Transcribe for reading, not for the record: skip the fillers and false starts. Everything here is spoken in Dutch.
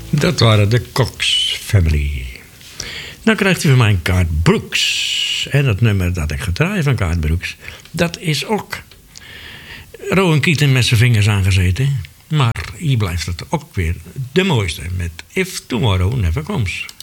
Dat waren de Cox Family. Dan krijgt u van mij een Garth Brooks. En het nummer dat ik ga draaien van Garth Brooks, dat is ook Rowan Keating met zijn vingers aangezeten. Maar hier blijft het ook weer de mooiste met If Tomorrow Never Comes.